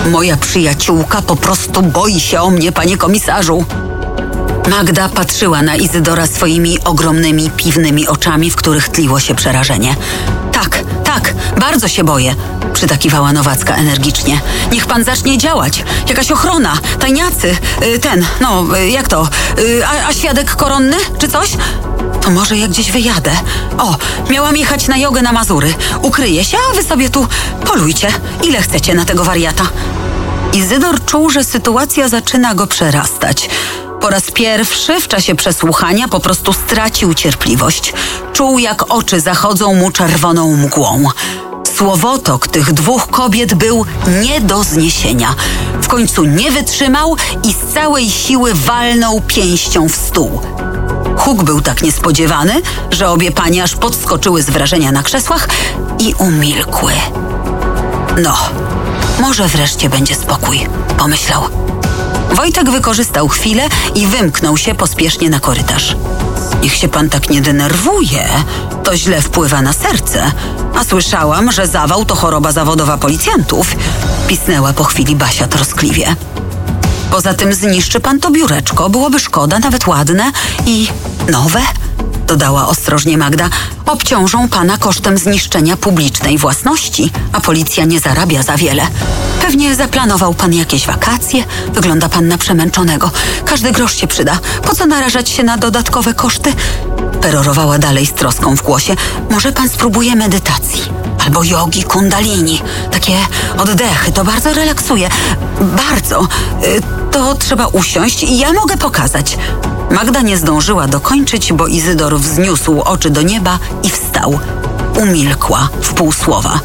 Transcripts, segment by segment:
Moja przyjaciółka po prostu boi się o mnie, panie komisarzu. Magda patrzyła na Izydora swoimi ogromnymi, piwnymi oczami, w których tliło się przerażenie. Tak, bardzo się boję, przytakiwała Nowacka energicznie. Niech pan zacznie działać. Jakaś ochrona, tajniacy, a świadek koronny, czy coś? To może ja gdzieś wyjadę. Miałam jechać na jogę na Mazury. Ukryję się, a wy sobie tu polujcie. Ile chcecie na tego wariata? Izydor czuł, że sytuacja zaczyna go przerastać. Po raz pierwszy w czasie przesłuchania po prostu stracił cierpliwość. Czuł, jak oczy zachodzą mu czerwoną mgłą. Słowotok tych dwóch kobiet był nie do zniesienia. W końcu nie wytrzymał i z całej siły walnął pięścią w stół. Huk był tak niespodziewany, że obie panie aż podskoczyły z wrażenia na krzesłach i umilkły. Może wreszcie będzie spokój, pomyślał. Wojtek wykorzystał chwilę i wymknął się pospiesznie na korytarz. Niech się pan tak nie denerwuje, to źle wpływa na serce. A słyszałam, że zawał to choroba zawodowa policjantów, pisnęła po chwili Basia troskliwie. Poza tym zniszczy pan to biureczko, byłoby szkoda, nawet ładne i nowe, dodała ostrożnie Magda. Obciążą pana kosztem zniszczenia publicznej własności, a policja nie zarabia za wiele. Pewnie zaplanował pan jakieś wakacje, wygląda pan na przemęczonego. Każdy grosz się przyda. Po co narażać się na dodatkowe koszty? Perorowała dalej z troską w głosie. Może pan spróbuje medytacji albo jogi kundalini. Takie oddechy, to bardzo relaksuje. Bardzo. To trzeba usiąść i ja mogę pokazać. Magda nie zdążyła dokończyć, bo Izydor wzniósł oczy do nieba i wstał. Umilkła w półsłowa.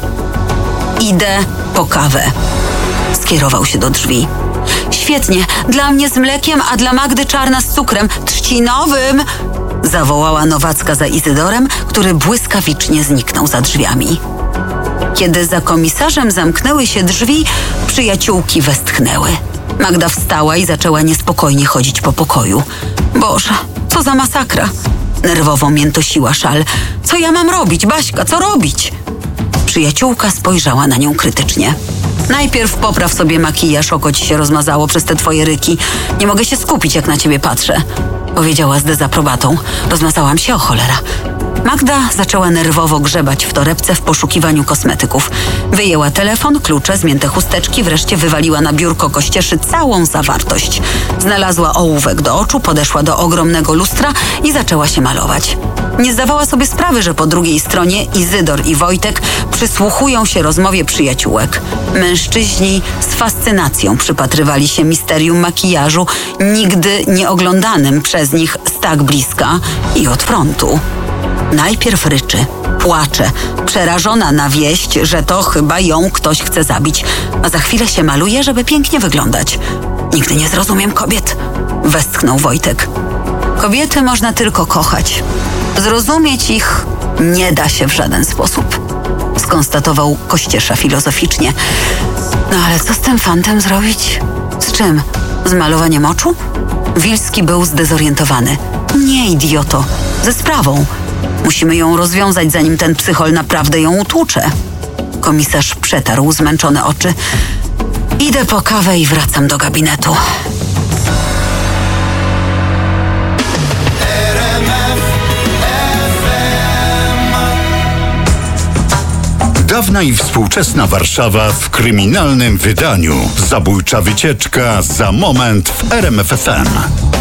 Idę po kawę. Skierował się do drzwi. Świetnie, dla mnie z mlekiem, a dla Magdy czarna z cukrem, trzcinowym, zawołała Nowacka za Izydorem, który błyskawicznie zniknął za drzwiami. Kiedy za komisarzem zamknęły się drzwi, przyjaciółki westchnęły. Magda wstała i zaczęła niespokojnie chodzić po pokoju. Boże, co za masakra! Nerwowo miętosiła szal. Co ja mam robić, Baśka, co robić? Przyjaciółka spojrzała na nią krytycznie. Najpierw popraw sobie makijaż, oko ci się rozmazało przez te twoje ryki. Nie mogę się skupić, jak na ciebie patrzę, powiedziała z dezaprobatą. Rozmazałam się, o cholera. Magda zaczęła nerwowo grzebać w torebce w poszukiwaniu kosmetyków. Wyjęła telefon, klucze, zmięte chusteczki, wreszcie wywaliła na biurko Kościeszy całą zawartość. Znalazła ołówek do oczu, podeszła do ogromnego lustra i zaczęła się malować. Nie zdawała sobie sprawy, że po drugiej stronie Izydor i Wojtek przysłuchują się rozmowie przyjaciółek. Mężczyźni z fascynacją przypatrywali się misterium makijażu, nigdy nie oglądanym przez nich z tak bliska i od frontu. Najpierw ryczy, płacze, przerażona na wieść, że to chyba ją ktoś chce zabić, a za chwilę się maluje, żeby pięknie wyglądać. Nigdy nie zrozumiem kobiet, westchnął Wojtek. Kobiety można tylko kochać. Zrozumieć ich nie da się w żaden sposób, skonstatował Kościesza filozoficznie. Ale co z tym fantem zrobić? Z czym? Z malowaniem oczu? Wilski był zdezorientowany. Nie, idioto, ze sprawą. Musimy ją rozwiązać, zanim ten psychol naprawdę ją utłucze. Komisarz przetarł zmęczone oczy. Idę po kawę i wracam do gabinetu. Dawna i współczesna Warszawa w kryminalnym wydaniu. Zabójcza wycieczka za moment w RMF FM.